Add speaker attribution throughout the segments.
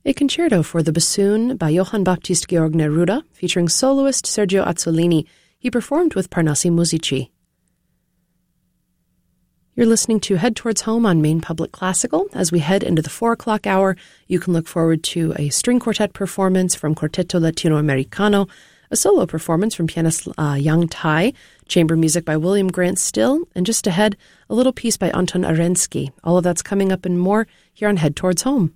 Speaker 1: A concerto for the bassoon by Johann Baptist Georg Neruda, featuring soloist Sergio Azzolini. He performed with Parnassi Musici. You're listening to Head Towards Home on Maine Public Classical. As we head into the 4 o'clock hour, you can look forward to a string quartet performance from Quartetto Latinoamericano, a solo performance from pianist Yang Tai, chamber music by William Grant Still, and just ahead, a little piece by Anton Arensky. All of that's coming up and more here on Head Towards Home.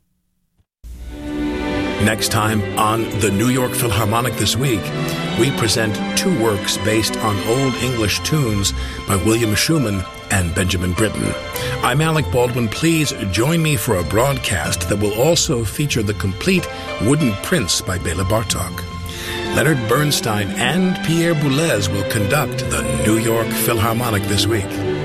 Speaker 2: Next time on the New York Philharmonic This Week, we present two works based on Old English tunes by William Schumann and Benjamin Britten. I'm Alec Baldwin. Please join me for a broadcast that will also feature the complete Wooden Prince by Bela Bartok. Leonard Bernstein and Pierre Boulez will conduct the New York Philharmonic This Week.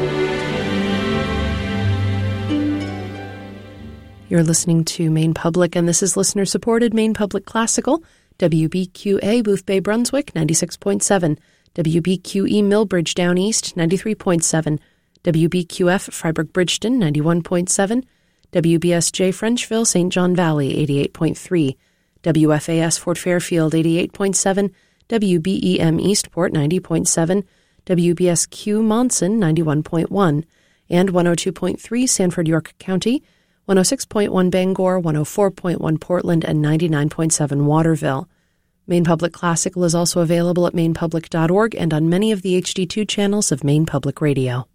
Speaker 1: You're listening to Maine Public, and this is listener-supported Maine Public Classical, WBQA Boothbay Brunswick, 96.7, WBQE Millbridge Down East, 93.7, WBQF Freiburg Bridgeton, 91.7, WBSJ Frenchville St. John Valley, 88.3, WFAS Fort Fairfield, 88.7, WBEM Eastport, 90.7, WBSQ Monson, 91.1, and 102.3 Sanford York County, 106.1 Bangor, 104.1 Portland, and 99.7 Waterville. Maine Public Classical is also available at mainepublic.org and on many of the HD2 channels of Maine Public Radio.